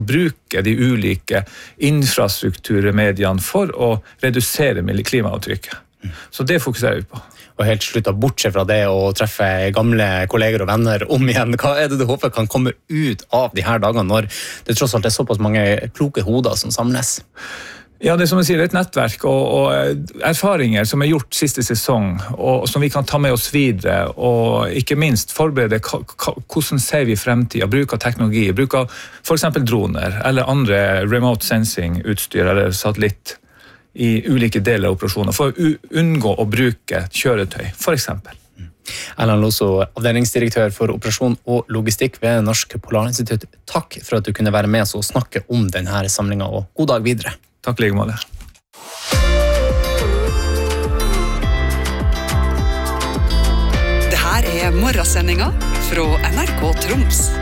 bruke de ulike infrastrukturmediene for å redusere klimaavtrykket. Så det fokuserer vi på. Og helt slutt, bortsett fra det å treffe gamle kolleger og venner om igjen, hva det du håper kan komme ut av de her dagene når det tross alt såpass mange kloke hoder som samles? Ja, det som jeg sier, et nettverk og erfaringer som gjort siste sesong, og som vi kan ta med oss videre, og ikke minst forberede hvordan ser vi fremtiden, bruk av teknologi, bruk av for eksempel droner, eller andre remote sensing utstyr, eller satellitt, i ulike deler av operasjoner, for å unngå å bruke kjøretøy, for eksempel. Erland Loso, avdelingsdirektør for operasjon og logistikk ved Norsk Polarinstitutt. Takk for at du kunne være med oss og snakke om denne samlingen, og god dag videre. Takk like måte. Det her morgensendinga fra NRK Troms.